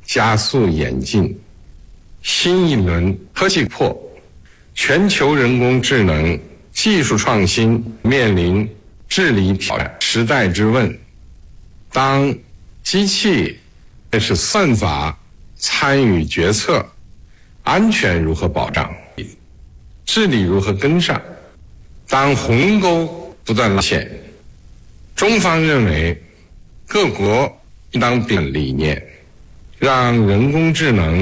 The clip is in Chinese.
加速演进，新一轮科技破，全球人工智能技术创新面临治理挑战时代之问。当机器开始算法参与决策，安全如何保障？治理如何跟上？当鸿沟不断拉现，中方认为各国应当秉理念，让人工智能